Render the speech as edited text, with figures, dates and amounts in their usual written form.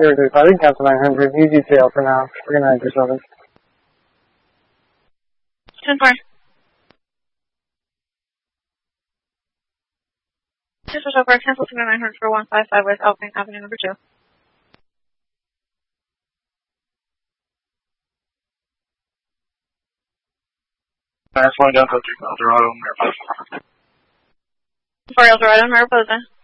035, we can cancel 900. Use UCL for now. We're going to enter service. 10-4. This is over. Cancel 900 for 155 West Alpine Avenue number 2. Flying down to 3 Eldorado, Mariposa. 4 Eldorado, Mariposa.